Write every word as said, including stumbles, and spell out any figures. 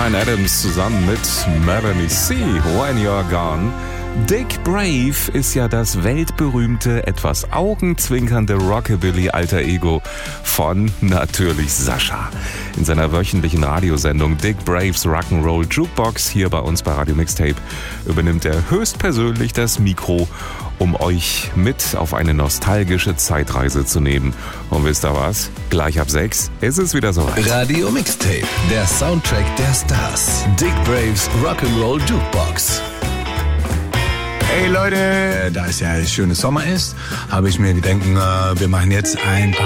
Bryan Adams zusammen mit Melanie C. When You're Gone. Dick Brave ist ja das weltberühmte, etwas augenzwinkernde Rockabilly-Alter Ego von natürlich Sascha. In seiner wöchentlichen Radiosendung Dick Braves Rock'n'Roll Jukebox hier bei uns bei Radio Mixtape übernimmt er höchstpersönlich das Mikro, um euch mit auf eine nostalgische Zeitreise zu nehmen. Und wisst ihr was? Gleich ab sechs ist es wieder soweit. Radio Mixtape, der Soundtrack der Stars. Dick Braves Rock'n'Roll Jukebox. Hey Leute, da es ja schönes Sommer ist, habe ich mir gedacht, wir machen jetzt ein paar